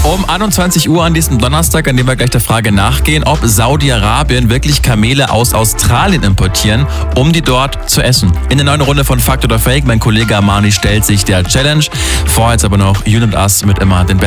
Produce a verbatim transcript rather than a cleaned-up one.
Um einundzwanzig Uhr an diesem Donnerstag, an dem wir gleich der Frage nachgehen, ob Saudi-Arabien wirklich Kamele aus Australien importieren, um die dort zu essen. In der neuen Runde von Fakt oder Fake, mein Kollege Armani stellt sich der Challenge. Vorher jetzt aber noch You and Us mit immer den